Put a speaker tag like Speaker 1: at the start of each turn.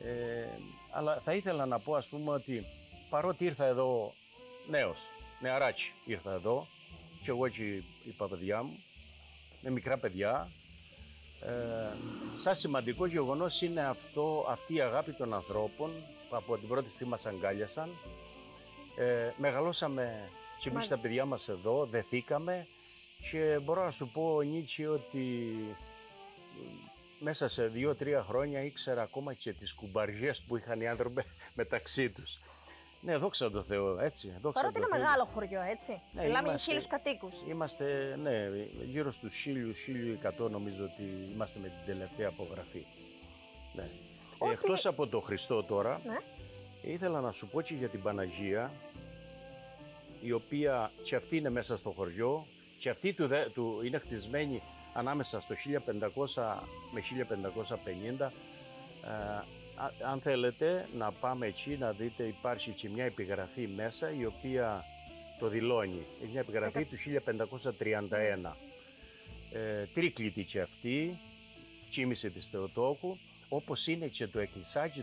Speaker 1: Αλλά θα ήθελα να πω, ας πούμε, ότι παρότι ήρθα εδώ νεαράκι ήρθα εδώ, και εγώ και η παπαδιά μου, με μικρά παιδιά, σαν σημαντικό γεγονός είναι αυτή η αγάπη των ανθρώπων που από την πρώτη στιγμή μας αγκάλιασαν. Μεγαλώσαμε και εμείς τα παιδιά μας εδώ, δεθήκαμε, και μπορώ να σου πω, Νίτσι, ότι μέσα σε 2-3 χρόνια ήξερα ακόμα και τις κουμπαριές που είχαν οι άνθρωποι μεταξύ τους. Ναι, δόξα τω Θεώ, έτσι.
Speaker 2: Παρότι είναι μεγάλο χωριό, έτσι.
Speaker 1: Ναι,
Speaker 2: μιλάμε για 1.000 κατοίκους.
Speaker 1: Είμαστε, ναι, γύρω στους 1.000-1.100 νομίζω ότι είμαστε με την τελευταία απογραφή. Ναι. Εκτός από το Χριστό τώρα,
Speaker 2: ναι,
Speaker 1: ήθελα να σου πω και για την Παναγία, η οποία και αυτή είναι μέσα στο χωριό, και αυτή είναι χτισμένη ανάμεσα στο 1500 με 1550. Αν θέλετε να πάμε εκεί να δείτε, υπάρχει και μια επιγραφή μέσα η οποία το δηλώνει. Έχει μια επιγραφή του 1531. Τρίκλητη και αυτή, κοίμησε της Θεοτόκου, όπως είναι και το εκκλησάκι